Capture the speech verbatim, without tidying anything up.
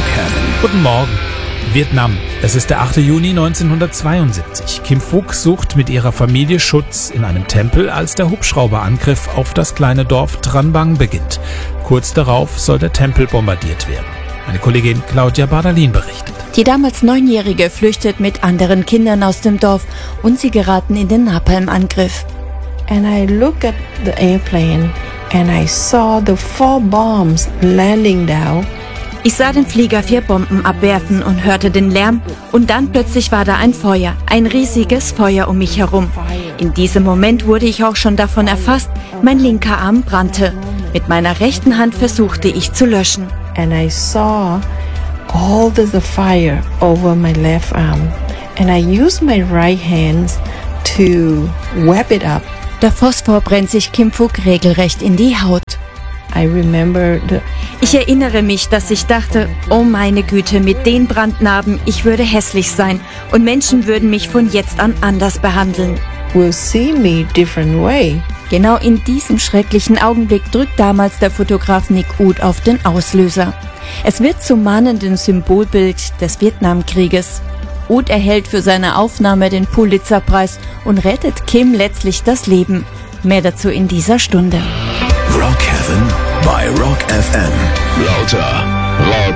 Rockhaven. Guten Morgen. Vietnam. Es ist der achte Juni neunzehnhundertzweiundsiebzig. Kim Phuc sucht mit ihrer Familie Schutz in einem Tempel, als der Hubschrauberangriff auf das kleine Dorf Tran Bang beginnt. Kurz darauf soll der Tempel bombardiert werden. Meine Kollegin Claudia Bardalin berichtet. Die damals Neunjährige flüchtet mit anderen Kindern aus dem Dorf und sie geraten in den Napalm-Angriff. And I look at the airplane and I saw the four bombs landing down. Ich sah den Flieger vier Bomben abwerfen und hörte den Lärm und dann plötzlich war da ein Feuer, ein riesiges Feuer um mich herum. In diesem Moment wurde ich auch schon davon erfasst, mein linker Arm brannte. Mit meiner rechten Hand versuchte ich zu löschen. And I saw all the, the fire over my left arm. And I used my right hand to wrap it up. Der Phosphor brennt sich Kim Phuc regelrecht in die Haut. I remember the Ich erinnere mich, dass ich dachte, oh meine Güte, mit den Brandnarben, ich würde hässlich sein und Menschen würden mich von jetzt an anders behandeln. will see me different way. Genau in diesem schrecklichen Augenblick drückt damals der Fotograf Nick Ut auf den Auslöser. Es wird zum mahnenden Symbolbild des Vietnamkrieges. Ut erhält für seine Aufnahme den Pulitzerpreis und rettet Kim letztlich das Leben. Mehr dazu in dieser Stunde. Rockhaven bei Rock F M. Lauter Rock.